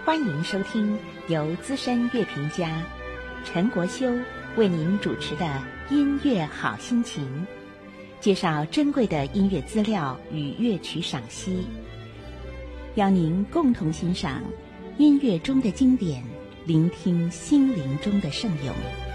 欢迎收听由资深乐评家陈国修为您主持的音乐好心情，介绍珍贵的音乐资料与乐曲赏析，邀您共同欣赏音乐中的经典，聆听心灵中的圣咏。